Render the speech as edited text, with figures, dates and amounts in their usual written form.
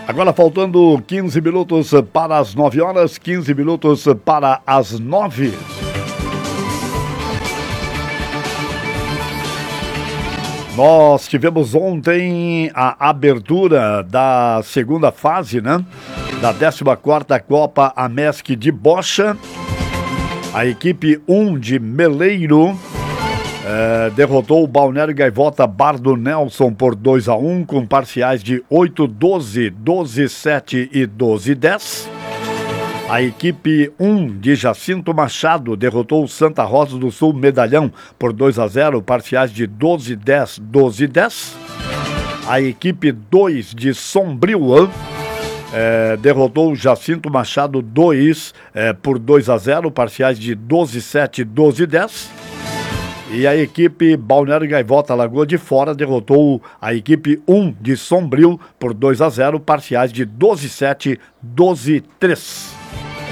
Agora faltando 15 minutos para as 9 horas, 15 minutos para as 9. Nós tivemos ontem a abertura da segunda fase, né? Da 14ª Copa Amesc de Bocha. A equipe 1 de Meleiro derrotou o Balneário Gaivota Bar do Nelson por 2-1, com parciais de 8-12, 12-7 e 12-10. A equipe 1 de Jacinto Machado derrotou o Santa Rosa do Sul Medalhão por 2-0, parciais de 12-10, 12-10. A equipe 2 de Sombrio derrotou o Jacinto Machado 2 por 2-0, parciais de 12-7, 12-10. E a equipe Balneário Gaivota Lagoa de Fora derrotou a equipe 1 de Sombrio por 2-0, parciais de 12-7, 12-3.